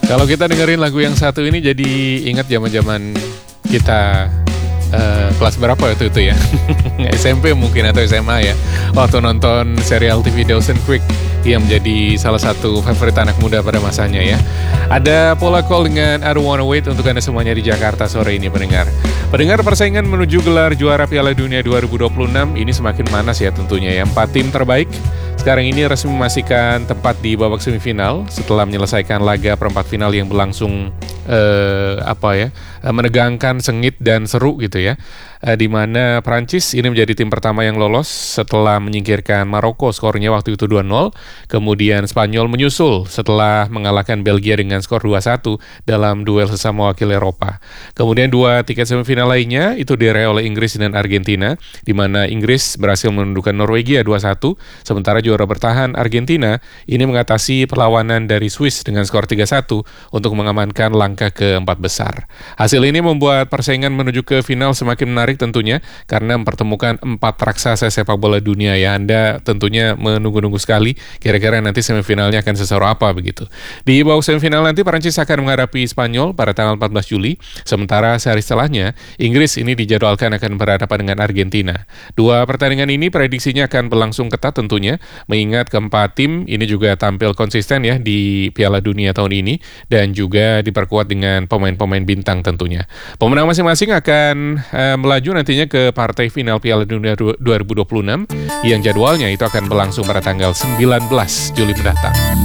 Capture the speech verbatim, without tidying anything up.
Kalau kita dengerin lagu yang satu ini jadi ingat zaman-zaman kita uh, kelas berapa itu itu ya? S M P mungkin atau S M A ya. Waktu nonton serial T V Dawson's Creek yang menjadi salah satu favorit anak muda pada masanya ya. Ada Paula Cole dengan I Don't Wanna Wait untuk Anda semuanya di Jakarta sore ini pendengar. Pendengar, persaingan menuju gelar juara Piala Dunia dua ribu dua puluh enam ini semakin panas ya tentunya ya. Empat tim terbaik sekarang ini resmi memastikan tempat di babak semifinal setelah menyelesaikan laga perempat final yang berlangsung eh, apa ya eh, menegangkan, sengit dan seru gitu ya. Eh, di mana Prancis ini menjadi tim pertama yang lolos setelah menyingkirkan Maroko, skornya waktu itu dua nol. Kemudian Spanyol menyusul setelah mengalahkan Belgia dengan skor dua satu dalam duel sesama wakil Eropa. Kemudian dua tiket semifinal lainnya itu diraih oleh Inggris dan Argentina, di mana Inggris berhasil menundukkan Norwegia dua satu, sementara juara bertahan Argentina ini mengatasi perlawanan dari Swiss dengan skor tiga satu untuk mengamankan langkah keempat besar. Hasil ini membuat persaingan menuju ke final semakin menarik tentunya karena mempertemukan empat raksasa sepak bola dunia ya. Anda tentunya menunggu-nunggu sekali kira-kira nanti semifinalnya akan seseru apa begitu. Di babak semifinal nanti Prancis akan menghadapi Spanyol pada tanggal empat belas Juli, sementara sehari setelahnya Inggris ini dijadwalkan akan berhadapan dengan Argentina. Dua pertandingan ini prediksinya akan berlangsung ketat tentunya, mengingat keempat tim ini juga tampil konsisten ya di Piala Dunia tahun ini dan juga diperkuat dengan pemain-pemain bintang tentunya. Pemenang masing-masing akan uh, melaju nantinya ke partai final Piala Dunia dua ribu dua puluh enam yang jadwalnya itu akan berlangsung pada tanggal sembilan belas Juli mendatang.